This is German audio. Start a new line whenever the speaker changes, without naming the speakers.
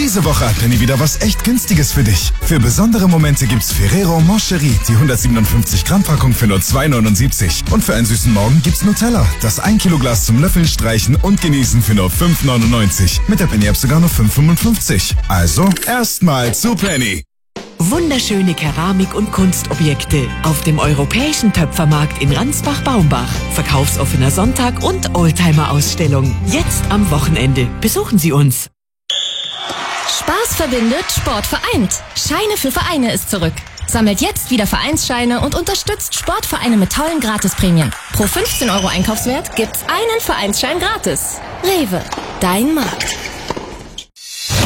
Diese Woche hat Penny wieder was echt Günstiges für dich. Für besondere Momente gibt's Ferrero Moncherie, die 157 Gramm Packung für nur 2,79. Und für einen süßen Morgen gibt's Nutella, das 1 Kilo Glas zum Löffeln, Streichen und Genießen für nur 5,99. Mit der Penny App sogar nur 5,55. Also erstmal zu Penny.
Wunderschöne Keramik- und Kunstobjekte auf dem Europäischen Töpfermarkt in Ransbach-Baumbach. Verkaufsoffener Sonntag und Oldtimer-Ausstellung. Jetzt am Wochenende. Besuchen Sie uns.
Spaß verbindet, Sport vereint. Scheine für Vereine ist zurück. Sammelt jetzt wieder Vereinsscheine und unterstützt Sportvereine mit tollen Gratisprämien. Pro 15 € Einkaufswert gibt's einen Vereinsschein gratis. Rewe, dein Markt.